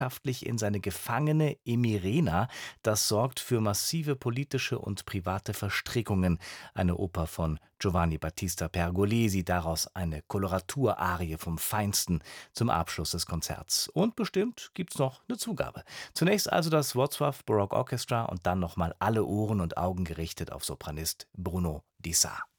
leidenschaftlich in seine Gefangene Emirena. Das sorgt für massive politische und private Verstrickungen. Eine Oper von Giovanni Battista Pergolesi, daraus eine Koloratuраrie vom Feinsten zum Abschluss des Konzerts. Und bestimmt gibt's noch eine Zugabe. Zunächst also das Wrocław Baroque Orchestra und dann nochmal alle Ohren und Augen gerichtet auf Sopranist Bruno Di Sa.